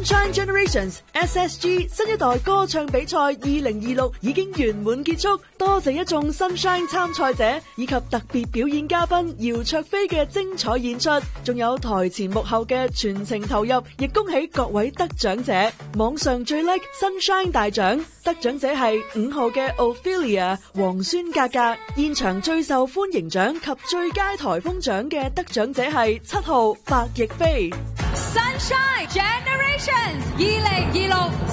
Sunshine Generations SSG 新一代歌唱比賽2026已經圓滿結束，多謝一眾 Sunshine 參賽者以及特別表演嘉賓姚焯菲嘅精彩演出，仲有台前幕後嘅全程投入，亦恭喜各位得獎者。網上最叻 Sunshine 大獎得獎者係5號嘅 Ophelia 黃宣格格，現場最受歡迎獎及最佳台風獎嘅得獎者係7號白亦菲。 Sunshine Generations 2026